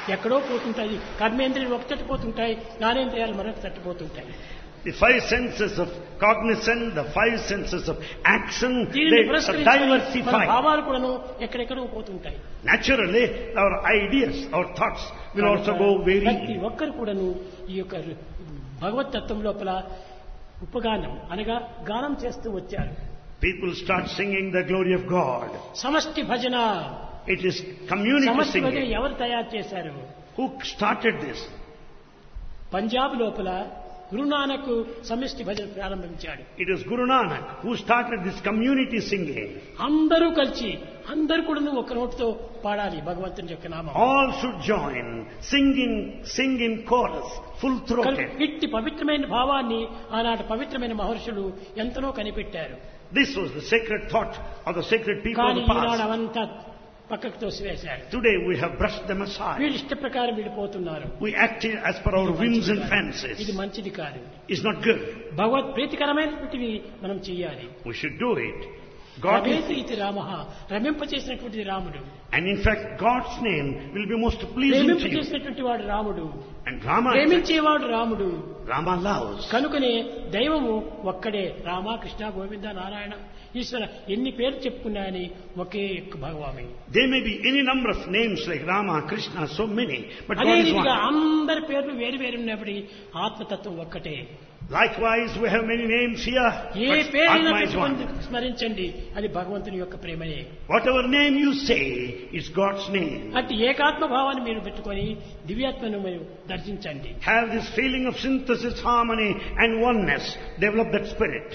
ఎక్కడో పోతుంటాయి. కర్మేంద్రియాలు ఒక తట్టిపోతుంటాయి, జ్ఞానేంద్రియాలు మరొక తట్టిపోతుంటాయి. The five senses of cognizance, the five senses of action, దీనిని they పురస్కరించుకొని మన diversify. భావాలు కూడాను ఎక్కడెక్కడో పోతుంటాయి. Naturally, our ideas, our thoughts will also go ప్రతి varying. ఒక్కరు కూడాను ఈ యొక్క భగవత్ తత్వం లోపల ఉపగానం అనగా గానం చేస్తూ వచ్చారు. People start singing the glory of God. సమష్టి భజన. It is community సమష్టి భజన singing. ఎవరు తయారు చేశారు? Who started this? పంజాబ్ లోపల గురునానక్ సమిష్టి భజన ప్రారంభించాడు. It is Guru Nanak who started this community singing. అందరూ కలిసి అందరూ కూడా ఒక నోటితో పాడాలి భగవంతుని యొక్క నామం. All should join, sing in chorus, full throated. ఇట్టి పవిత్రమైన భావాన్ని ఆనాటి పవిత్రమైన మహర్షులు ఎంతనో కనిపెట్టారు. This was the sacred thought of the sacred people of కానీ the ఈనాడు past. అవంతా పక్కకు తోసివేశారు. Today we have brushed them aside. వీళ్ళ ఇష్ట ప్రకారం విడిపోతున్నారు. We act as per our whims and ఇది fancies. మంచిది కాదు. It's not good. భగవత్ ప్రీతికరమైనటువంటివి మనం చేయాలి. We should do it. God రమేతి is, ఇది రామః, రమింపచేసినటువంటిది రాముడు. and in fact God's name will be most pleasing to you. ప్రేమింపచేసినటువంటి వాడు రాముడు, And Rama, ప్రేమించేవాడు రాముడు. Rama loves. కనుకనే దైవము ఒక్కడే. రామ, కృష్ణ, గోవింద, నారాయణ, ఈశ్వర ఎన్ని పేర్లు చెప్పుకున్నాయని ఒకే భగవామి. There may be any number of names like Rama, Krishna, so many, but అదే God is రీతిగా one. అందరి పేర్లు వేరు వేరు ఉన్నప్పటి ఆత్మతత్వం ఒక్కటే. Likewise, we have many names here, A but పేరైనా Atma is పెట్టుకొని one. స్మరించండి, అది భగవంతుని యొక్క ప్రేమనే. Whatever name you say is God's name. అట్టి ఏకాత్మ భావాన్ని మీరు పెట్టుకొని దివ్యాత్మను మీరు దర్శించండి. Have this feeling of synthesis, harmony and oneness. Develop that spirit.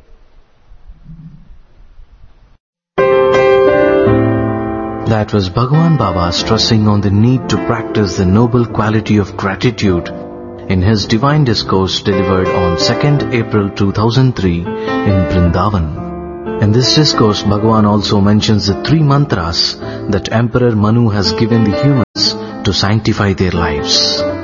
That was Bhagavan Baba stressing on the need to practice the noble quality of gratitude in his divine discourse delivered on 2nd April 2003 in Vrindavan. In this discourse, Bhagavan also mentions the 3 mantras that Emperor Manu has given the humans to sanctify their lives.